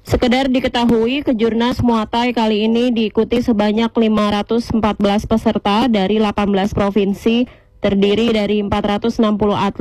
Sekedar diketahui, Kejurnas Muay Thai kali ini diikuti sebanyak 514 peserta dari 18 provinsi, terdiri dari 460 atlet